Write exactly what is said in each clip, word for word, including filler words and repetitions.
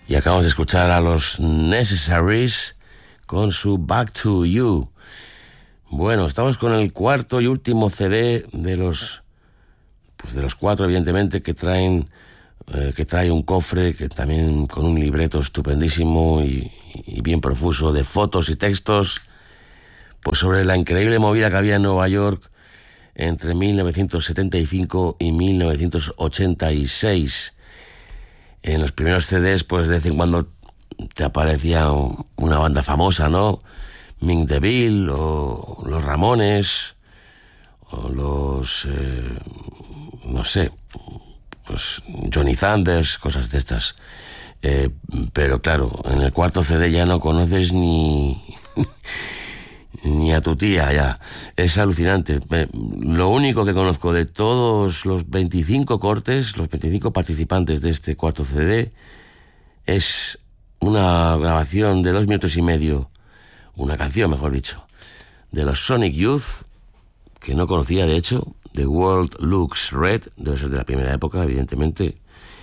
Y acabamos de escuchar a los Necessaries con su Back to You. Bueno, estamos con el cuarto y último C D de los, pues de los cuatro, evidentemente, que traen, eh, que trae un cofre que también con un libreto estupendísimo y, y bien profuso de fotos y textos, pues sobre la increíble movida que había en Nueva York entre mil novecientos setenta y cinco y mil novecientos ochenta y seis. En los primeros C Ds, pues de vez en cuando te aparecía una banda famosa, ¿no? Mink DeVille, o los Ramones, o los, eh, no sé, pues Johnny Thunders, cosas de estas. Eh, pero claro, en el cuarto C D ya no conoces ni... ni a tu tía ya. Es alucinante. Lo único que conozco de todos los veinticinco cortes, los veinticinco participantes de este cuarto C D, es una grabación de dos minutos y medio, una canción, mejor dicho, de los Sonic Youth, que no conocía, de hecho. The World Looks Red, debe ser de la primera época, evidentemente.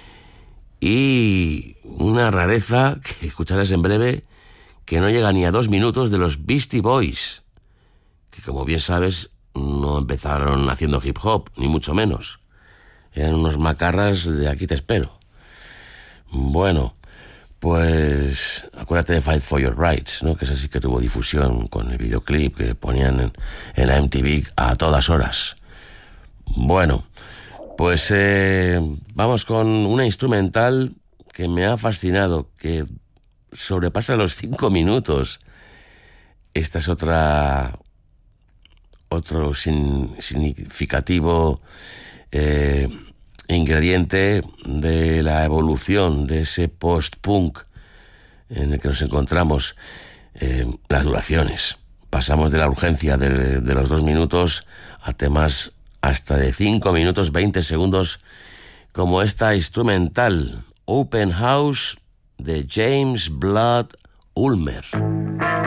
Y una rareza que escucharás en breve, que no llega ni a dos minutos, de los Beastie Boys, que como bien sabes no empezaron haciendo hip hop, ni mucho menos. Eran unos macarras de aquí te espero. Bueno, pues acuérdate de Fight for Your Rights, ¿no? Que esa sí que tuvo difusión con el videoclip que ponían en, en la M T V a todas horas. Bueno, pues eh, vamos con una instrumental que me ha fascinado, que sobrepasa los cinco minutos. Esta es otra otro sin, significativo eh, ingrediente de la evolución de ese post-punk en el que nos encontramos. Eh, las duraciones. Pasamos de la urgencia de, de los dos minutos a temas hasta de cinco minutos veinte segundos, como esta instrumental Open House de James Blood Ulmer.